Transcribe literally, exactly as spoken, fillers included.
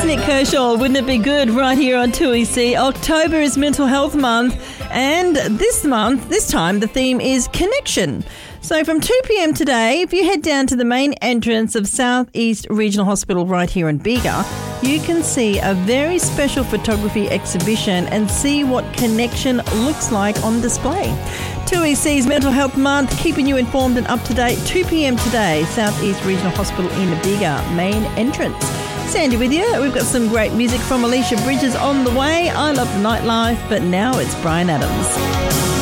It's Nick Kershaw. Wouldn't it be good right here on two E C? October is Mental Health Month, and this month, this time, the theme is connection. So from two p.m. today, if you head down to the main entrance of South East Regional Hospital right here in Bega, you can see a very special photography exhibition and see what connection looks like on display. two E C's Mental Health Month, keeping you informed and up to date. two p.m. today, South East Regional Hospital in Bega, main entrance. Sandy with you. We've got some great music from Alicia Bridges on the way. I love the nightlife, but now it's Bryan Adams.